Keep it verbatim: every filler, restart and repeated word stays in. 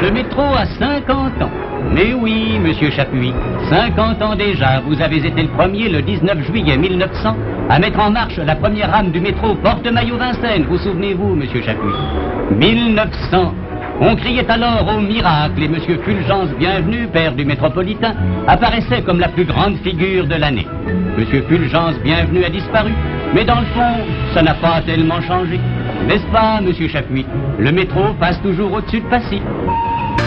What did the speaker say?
Le métro a cinquante ans. Mais oui, monsieur Chapuis, cinquante ans déjà, vous avez été le premier, le dix-neuf juillet mille neuf cents, à mettre en marche la première rame du métro Porte-Maillot-Vincennes. Vous souvenez-vous, monsieur Chapuis? mille neuf cents. On criait alors au miracle et monsieur Fulgence Bienvenu, père du métropolitain, apparaissait comme la plus grande figure de l'année. Monsieur Fulgence Bienvenu a disparu, mais dans le fond, ça n'a pas tellement changé. N'est-ce pas, monsieur Chapuis? Le métro passe toujours au-dessus de Passy.